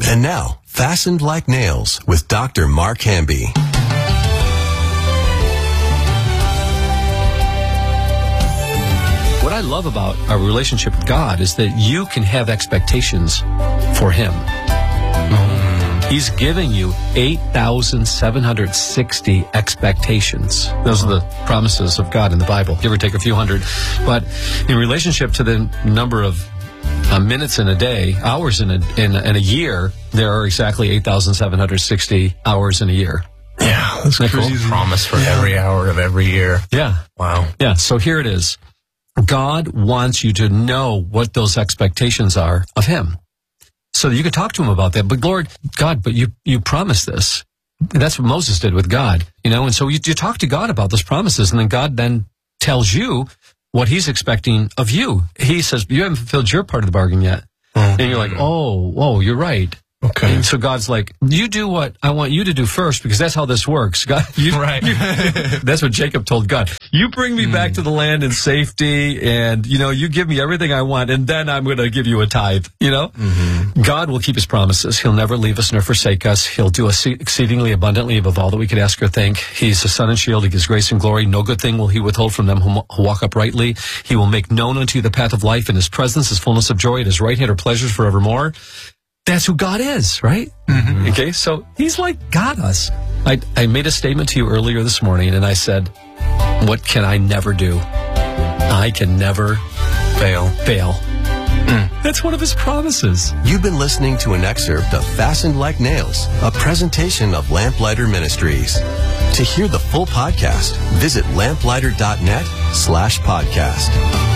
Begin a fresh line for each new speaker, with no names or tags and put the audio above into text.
And now, Fastened Like Nails with Dr. Mark Hamby.
What I love about our relationship with God is that you can have expectations for Him. He's giving you 8,760 expectations. Those are the promises of God in the Bible, give or take a few hundred. But in relationship to the number of minutes in a day, hours in a year, there are exactly 8,760 hours in a year.
Yeah, that's crazy. Cool? Promise for every hour of every year.
Yeah.
Wow.
Yeah, so here it is. God wants you to know what those expectations are of Him, so that you can talk to Him about that. But Lord, God, but you promised this. That's what Moses did with God, and so you talk to God about those promises, and then God then tells you what He's expecting of you. He says, you haven't fulfilled your part of the bargain yet. Mm-hmm. And you're like, oh, you're right.
Okay.
And so God's like, you do what I want you to do first, because that's how this works. God,
right.
That's what Jacob told God. You bring me back to the land in safety, and, you give me everything I want, and then I'm going to give you a tithe, Mm-hmm. God will keep His promises. He'll never leave us nor forsake us. He'll do us exceedingly abundantly above all that we could ask or think. He's the sun and shield. He gives grace and glory. No good thing will He withhold from them who walk uprightly. He will make known unto you the path of life. In His presence is fullness of joy. At His right hand are pleasures forevermore. That's who God is, right? Mm-hmm. Okay, so He's got us. I made a statement to you earlier this morning, and I said, what can I never do? I can never fail. That's one of His promises.
You've been listening to an excerpt of Fastened Like Nails, a presentation of Lamplighter Ministries. To hear the full podcast, visit lamplighter.net/podcast.